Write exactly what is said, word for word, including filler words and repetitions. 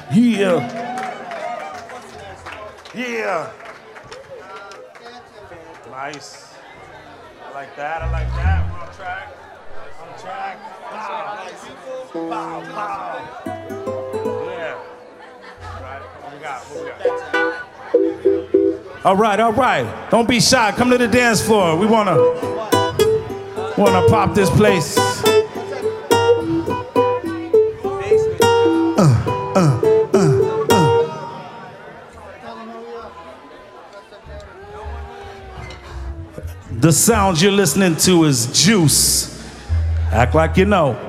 Yeah. Yeah. Nice. I like that. I like that. We're on track. On track. Pow. Pow. Pow. Yeah. Right. What we got? What we got? All right. All right. Don't be shy. Come to the dance floor. We wanna wanna pop this place. Uh, uh, uh, uh. The sound you're listening to is Juice. Act like you know.